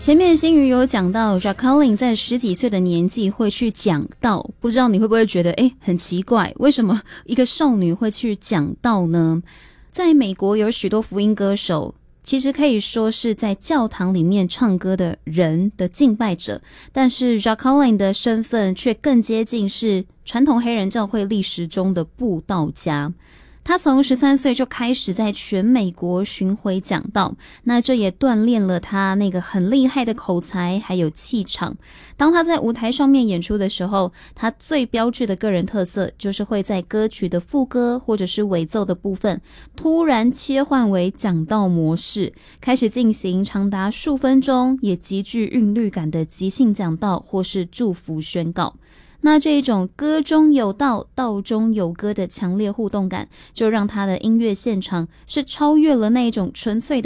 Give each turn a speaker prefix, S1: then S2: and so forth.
S1: 前面新宇有讲到 Jacqueline 在10几岁的年纪会去讲道，不知道你会不会觉得很奇怪，为什么一个少女会去讲道呢？在美国有许多福音歌手，其实可以说是在教堂里面唱歌的人的敬拜者，但是 Jacqueline 的身份却更接近是传统黑人教会历史中的布道家。他从13岁就开始在全美国巡回讲道，那这也锻炼了他那个很厉害的口才还有气场。当他在舞台上面演出的时候，他最标志的个人特色就是会在歌曲的副歌或者是尾奏的部分突然切换为讲道模式，开始进行长达数分钟也极具韵律感的即兴讲道或是祝福宣告。那这一种歌中有道，道中有歌的强烈互动感，就让他的音乐现场是超越了那一种纯粹的